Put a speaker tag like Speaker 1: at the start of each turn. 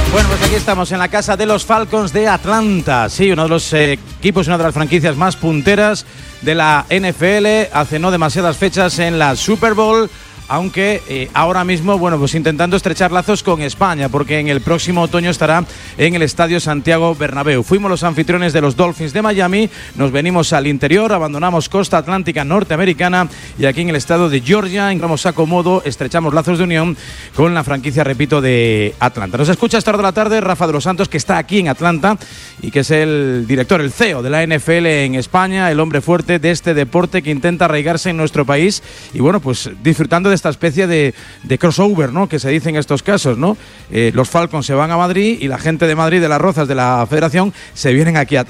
Speaker 1: Bueno, pues aquí estamos en la casa de los Falcons de Atlanta. Sí, uno de los equipos, una de las franquicias más punteras de la NFL. Hace no demasiadas fechas en la Super Bowl. Aunque ahora mismo, bueno, pues intentando estrechar lazos con España, porque en el próximo otoño estará en el Estadio Santiago Bernabéu. Fuimos los anfitriones de los Dolphins de Miami, nos venimos al interior, abandonamos costa atlántica norteamericana y aquí en el estado de Georgia entramos a Comodo, estrechamos lazos de unión con la franquicia, repito, de Atlanta. Nos escucha esta hora de la tarde Rafa de los Santos, que está aquí en Atlanta y que es el director, el CEO de la NFL en España, el hombre fuerte de este deporte que intenta arraigarse en nuestro país y, bueno, pues disfrutando de esta especie de crossover, ¿no?, que se dice en estos casos, ¿no? Los Falcons se van a Madrid y la gente de Madrid, de las Rozas, de la Federación, se vienen aquí a